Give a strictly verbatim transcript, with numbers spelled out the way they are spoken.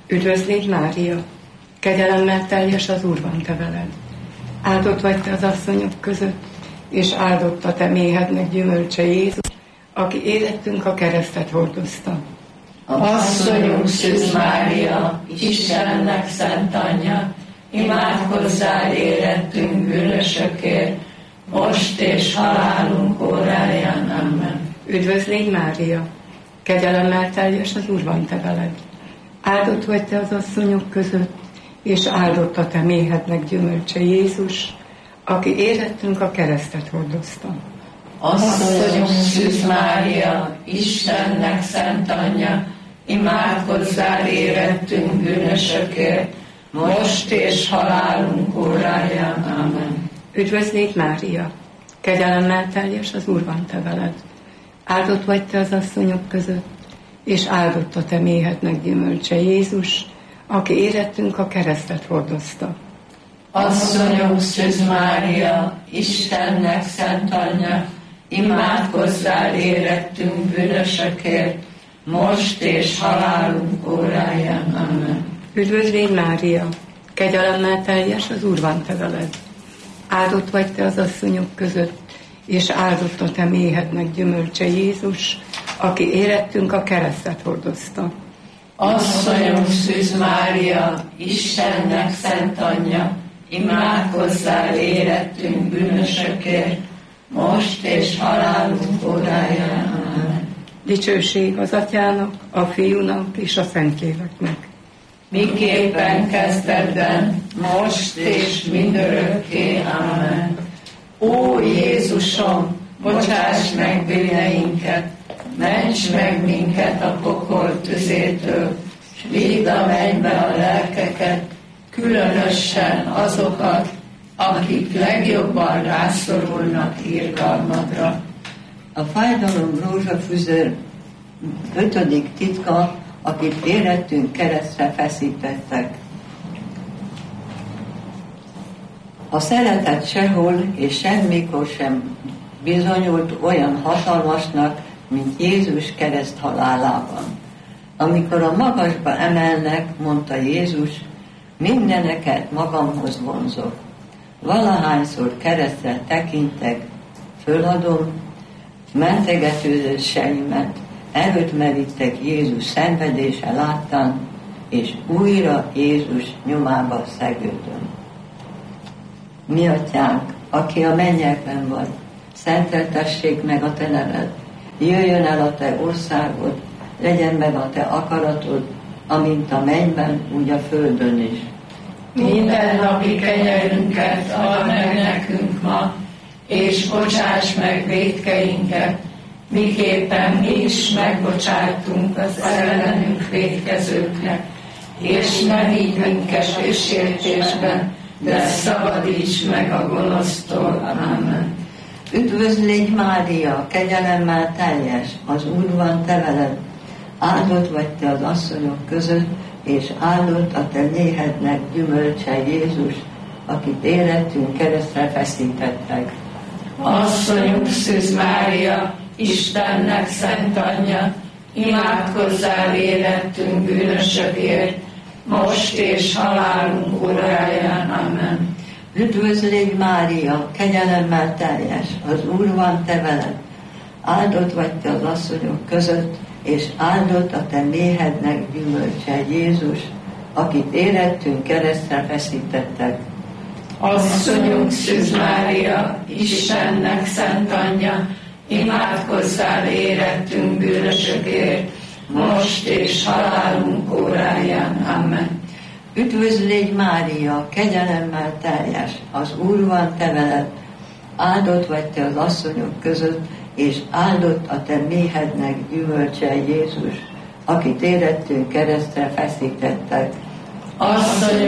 Üdvözlégy Mária, kegyelemmel teljes az Úr van te veled. Áldott vagy te az asszonyok között, és áldott a te méhednek gyümölcse Jézus, aki életünk a keresztet hordozta. Asszonyunk Szűz Mária, Istennek szent anyja, imádkozzál érettünk bűnösökért, most és halálunk óráján. Amen. Üdvözlégy Mária, kegyelemmel teljes az Úr van te veled. Áldott vagy te az asszonyok között, és áldott a te méhednek gyümölcse Jézus, aki érettünk a keresztet hordozta. Asszonyunk Szűz Mária, Istennek szent anyja, imádkozzál érettünk bűnösökért, most és halálunk óráján. Amen. Üdvözlégy Mária, kegyelemmel teljes az Úr van te veled. Áldott vagy te az asszonyok között, és áldott a te méhednek gyümölcse Jézus, aki érettünk a keresztet hordozta. Asszonyunk Szűz Mária, Istennek szent anyja, imádkozzál érettünk bűnösökért, most és halálunk óráján. Amen. Üdvözlégy Mária, kegyelemmel teljes az Úr van te veled. Áldott vagy te az asszonyok között, és áldott a te méhednek gyümölcse Jézus, aki érettünk a keresztet hordozta. Asszonyunk Szűz Mária, Istennek szent anyja, imádkozzál érettünk bűnösökért, most és halálunk óráján. Amen. Dicsőség az Atyának, a Fiúnak és a Szentléleknek. Miképpen kezdetben, most és mindörökké. Amen. Ó Jézusom, bocsáss meg bűneinket, ments meg minket a pokol tüzétől, s vidd a mennybe a lelkeket, különösen azokat, akik legjobban rászorulnak irgalmadra. A fájdalom rózsafüzér ötödik titka, akit érettünk keresztre feszítettek. A szeretet sehol és semmikor sem bizonyult olyan hatalmasnak, mint Jézus kereszt halálában. Amikor a magasba emelnek, mondta Jézus, mindeneket magamhoz vonzok. Valahányszor keresztre tekintek, föladom, mentegetőzéseimet, előtt merítek Jézus szenvedése láttán, és újra Jézus nyomába szegődöm. Mi Atyánk, aki a mennyekben vagy, szenteltessék meg a te neved, jöjjön el a te országod, legyen meg a te akaratod, amint a mennyben, úgy a földön is. Minden napi kenyerünket add meg nekünk ma, és bocsáss meg vétkeinket, miképpen mi is megbocsátunk az ellenünk vétkezőknek, és ne vigy minket kísértésbe, de szabadíts meg a gonosztól. Amen. Üdvözlégy Mária, kegyelemmel teljes, az Úr van te veled. Áldott vagy te az asszonyok között, és áldott a te méhednek gyümölcse Jézus, akit érettünk keresztre feszítettek. Asszonyunk Szűz Mária, Istennek szent anyja, imádkozzál érettünk bűnösökért, most és halálunk óráján. Amen. Üdvözlégy Mária, kegyelemmel teljes, az Úr van te veled. Áldott vagy te az asszonyok között, és áldott a te méhednek gyümölcse Jézus, akit érettünk keresztre feszítettek. Asszonyunk Szűz Mária, Istennek szent anyja, imádkozzál érettünk bűnösökért, most és halálunk óráján. Amen. Üdvözlégy Mária, kegyelemmel teljes, az Úr van te veled. Áldott vagy te az asszonyok között, és áldott a te méhednek gyümölcse Jézus, akit érettünk keresztre feszítettek. Asszonyunk